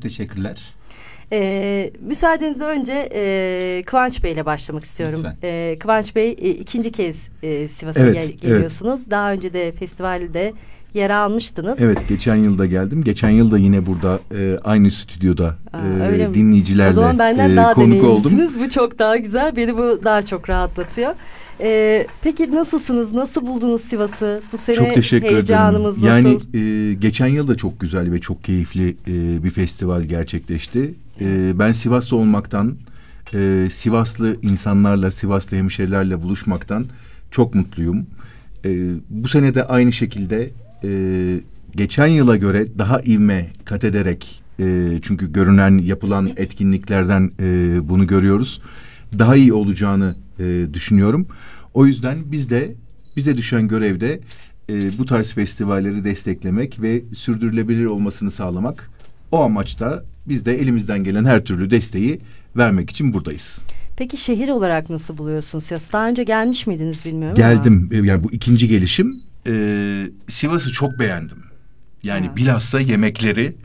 teşekkürler. Müsaadenizle önce Kıvanç Bey ile başlamak istiyorum. Kıvanç Bey ikinci kez Sivas'a geliyorsunuz. Evet. Daha önce de festivalde yer almıştınız. Evet, geçen yıl da geldim. Geçen yıl da yine burada aynı stüdyoda dinleyicilerle o zaman benden daha konuk oldum. Bu çok daha güzel. Beni bu daha çok rahatlatıyor. Peki nasılsınız? Nasıl buldunuz Sivas'ı? Bu sene çok teşekkür heyecanımız ederim. nasıl? Yani geçen yıl da çok güzel ve çok keyifli bir festival gerçekleşti. Ben Sivaslı olmaktan, Sivaslı insanlarla, Sivaslı hemşehrilerle buluşmaktan çok mutluyum. Bu sene de aynı şekilde geçen yıla göre daha ivme kat ederek, çünkü görünen, yapılan etkinliklerden bunu görüyoruz. Daha iyi olacağını düşünüyorum. O yüzden bize düşen görevde bu tarz festivalleri desteklemek ve sürdürülebilir olmasını sağlamak. O amaçta biz de elimizden gelen her türlü desteği vermek için buradayız. Peki şehir olarak nasıl buluyorsun Sivas? Daha önce gelmiş miydiniz bilmiyorum Geldim. Ama. Yani bu ikinci gelişim. Sivas'ı çok beğendim. Yani bilhassa yemekleri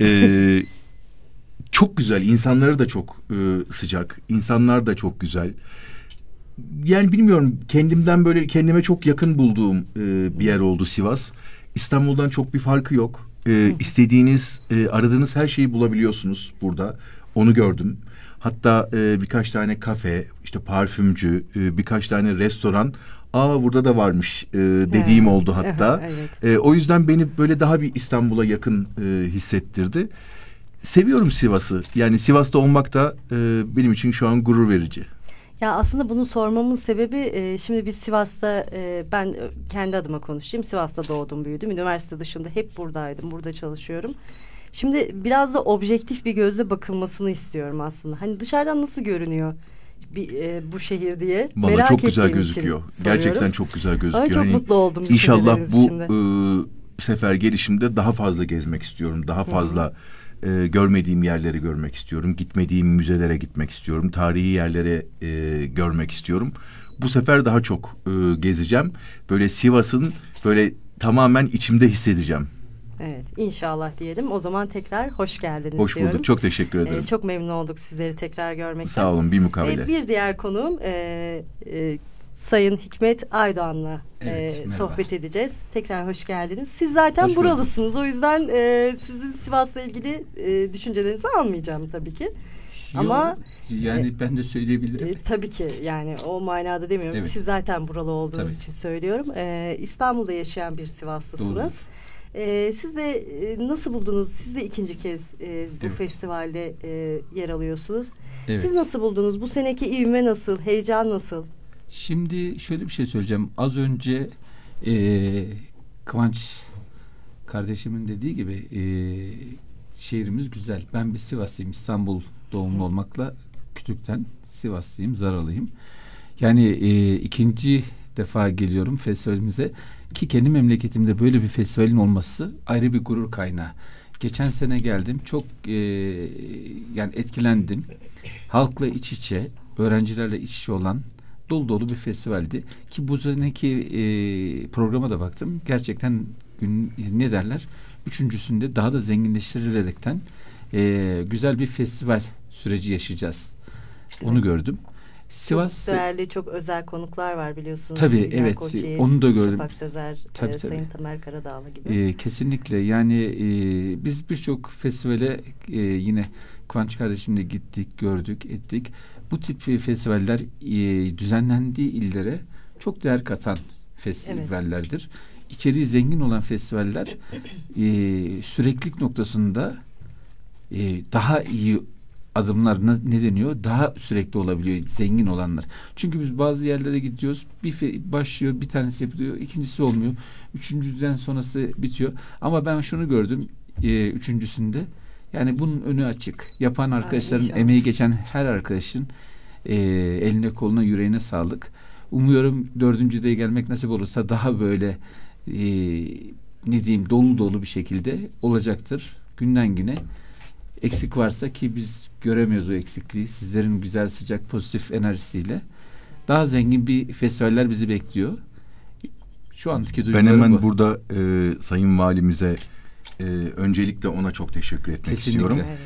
çok güzel. İnsanları da çok sıcak. İnsanlar da çok güzel. Yani bilmiyorum, kendime çok yakın bulduğum bir yer oldu Sivas. İstanbul'dan çok bir farkı yok. İstediğiniz, aradığınız her şeyi bulabiliyorsunuz burada. Onu gördüm. Hatta birkaç tane kafe, işte parfümcü, birkaç tane restoran, burada da varmış dediğim oldu hatta. Evet. O yüzden beni böyle daha bir İstanbul'a yakın hissettirdi. Seviyorum Sivas'ı. Yani Sivas'ta olmak da benim için şu an gurur verici. Ya aslında bunu sormamın sebebi, şimdi biz Sivas'ta, ben kendi adıma konuşayım. Sivas'ta doğdum, büyüdüm. Üniversite dışında hep buradaydım. Burada çalışıyorum. Şimdi biraz da objektif bir gözle bakılmasını istiyorum aslında. Hani dışarıdan nasıl görünüyor bu şehir diye vallahi merak çok güzel ettiğim gözüküyor. için soruyorum. Gerçekten çok güzel gözüküyor. Ay, çok mutlu oldum. İnşallah bu sefer gelişimde daha fazla gezmek istiyorum. Daha fazla görmediğim yerleri görmek istiyorum. Gitmediğim müzelere gitmek istiyorum. Tarihi yerlere görmek istiyorum. Bu sefer daha çok gezeceğim. Böyle Sivas'ın böyle tamamen içimde hissedeceğim. Evet, inşallah diyelim. O zaman tekrar hoş geldiniz hoş diyorum. Hoş bulduk. Çok teşekkür ederim. Çok memnun olduk sizleri tekrar görmekten. Sağ olun, bir mukabele. Bir diğer konuğum Sayın Hikmet Aydoğan'la sohbet edeceğiz. Tekrar hoş geldiniz. Siz zaten buralısınız. O yüzden sizin Sivas'la ilgili düşüncelerinizi almayacağım tabii ki. Ama yani ben de söyleyebilirim. Tabii ki, yani o manada demiyorum. Evet. Siz zaten buralı olduğunuz için söylüyorum. İstanbul'da yaşayan bir Sivaslısınız. Siz de nasıl buldunuz? Siz de ikinci kez bu festivalde yer alıyorsunuz. Evet. Siz nasıl buldunuz? Bu seneki ivme nasıl? Heyecan nasıl? Şimdi şöyle bir şey söyleyeceğim. Az önce Kıvanç kardeşimin dediği gibi şehrimiz güzel. Ben bir Sivaslıyım. İstanbul doğumlu olmakla küçükten Sivaslıyım, Zaralıyım. Yani ikinci defa geliyorum festivalimize ki kendi memleketimde böyle bir festivalin olması ayrı bir gurur kaynağı. Geçen sene geldim. Çok yani etkilendim. Halkla iç içe, öğrencilerle iç içe olan dolu dolu bir festivaldi. Ki bu seneki programa da baktım. Gerçekten ne derler? Üçüncüsünde daha da zenginleştirilerekten güzel bir festival süreci yaşayacağız. Evet. Onu gördüm. Sivas çok değerli, çok özel konuklar var biliyorsunuz. Tabii, evet. Koçyiğit, onu da gördüm. Şafak Sezer, tabii. Sayın Tamer Karadağlı gibi. Kesinlikle. Yani biz birçok festivale yine Kıvanç kardeşimle gittik, gördük, ettik. Bu tip festivaller düzenlendiği illere çok değer katan festivallerdir. Evet. İçeriği zengin olan festivaller süreklilik noktasında daha iyi adımlar ne deniyor? Daha sürekli olabiliyor zengin olanlar. Çünkü biz bazı yerlere gidiyoruz. Başlıyor, bir tanesi yapılıyor, ikincisi olmuyor. Üçüncüden sonrası bitiyor. Ama ben şunu gördüm üçüncüsünde. Yani bunun önü açık. Yapan arkadaşların, emeği geçen her arkadaşın eline, koluna, yüreğine sağlık. Umuyorum dördüncüde gelmek nasip olursa daha böyle ne diyeyim, dolu dolu bir şekilde olacaktır. Günden güne. Eksik varsa, ki biz göremiyoruz o eksikliği, sizlerin güzel, sıcak, pozitif enerjisiyle daha zengin bir festivaller bizi bekliyor. Şu andaki duygularım ben hemen bu. Burada Sayın Valimize öncelikle ona çok teşekkür etmek istiyorum.